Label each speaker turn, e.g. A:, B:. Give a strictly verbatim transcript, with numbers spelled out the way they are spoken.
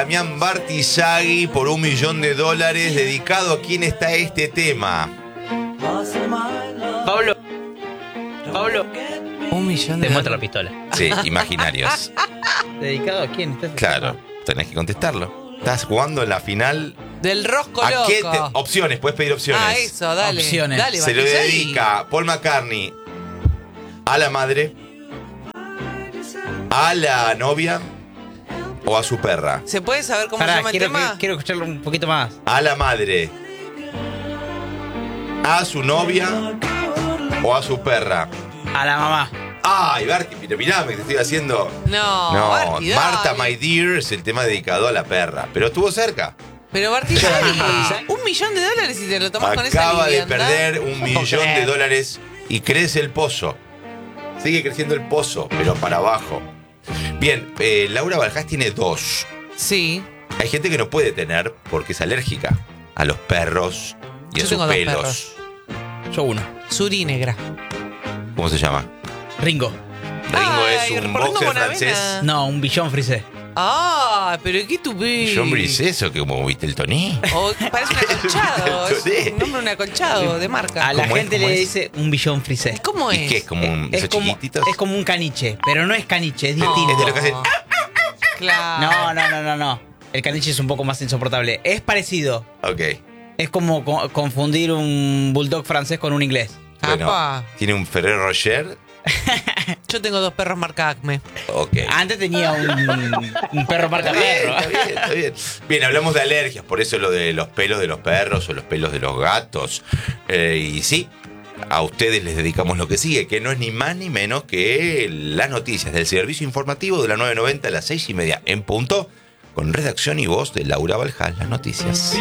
A: Damián Bartizagui por un millón de dólares. ¿Dedicado a quién está este tema?
B: Pablo. Pablo.
C: Un millón de
B: Te muestra
C: dólares.
B: la pistola.
A: Sí, imaginarios.
B: ¿Dedicado a quién? ¿Estás
A: Claro, tenés que contestarlo. Estás jugando en la final.
C: Del rosco
A: ¿A
C: loco.
A: qué te- opciones, puedes pedir opciones.
C: Ah, eso, dale.
B: Opciones.
C: Dale,
A: Se lo
C: Bartizagui.
A: dedica Paul McCartney a la madre, a la novia o a su perra.
C: ¿Se puede saber cómo
B: Pará,
C: se llama
B: quiero,
C: el tema?
B: que- quiero escucharlo un poquito más.
A: A la madre, a su novia o a su perra.
B: A la mamá.
A: Ay, Barty, mira, mirá, me estoy haciendo.
C: No,
A: No,
C: Barty, dale.
A: Marta My Dear es el tema dedicado a la perra, pero estuvo cerca.
C: Pero Bartizagui, un millón de dólares y te lo tomas con esa
A: Acaba de
C: liviandad.
A: perder un millón de dólares y crece el pozo. Sigue creciendo el pozo, pero para abajo. Bien, eh, Laura Baljás tiene dos.
C: Sí.
A: Hay gente que no puede tener porque es alérgica a los perros y
C: Yo
A: a sus
C: tengo dos
A: pelos.
C: perros.
B: Yo uno.
C: Suri negra.
A: ¿Cómo se llama?
B: Ringo.
A: Ringo
C: Ay,
A: es un
C: Ringo
A: boxer
C: Bonavena.
A: francés.
B: No, un billón frisé.
C: Ah, pero qué tupé.
A: John Brice, eso que como viste el Tony.
C: O parece un acolchado. Es
A: Sí.
C: un nombre de un acolchado de marca.
B: A la
A: ¿Cómo es?
B: gente
A: ¿Cómo
B: le
A: es?
B: dice un billón frisé.
C: ¿Cómo
A: ¿Y
C: es?
A: qué es? Como un,
B: Es
A: esos
B: como,
A: chiquititos.
B: es como un caniche, pero no es caniche, es
C: No.
B: distinto.
A: Es de lo que hacen.
C: Claro.
B: No, no, no, no, no. El caniche es un poco más insoportable. Es parecido.
A: Ok.
B: Es como co- confundir un bulldog francés con un inglés.
A: Bueno,
C: Apa.
A: tiene un Ferrero Rocher.
C: Yo tengo dos perros marca Acme.
A: Ok.
B: Antes tenía un, un perro marca
A: Está bien,
B: perro.
A: está bien, está bien. Bien, hablamos de alergias, por eso lo de los pelos de los perros o los pelos de los gatos. Eh, y sí, a ustedes les dedicamos lo que sigue, que no es ni más ni menos que las noticias del servicio informativo de la nueve noventa a las seis y media en punto, con redacción y voz de Laura Baljás, las noticias.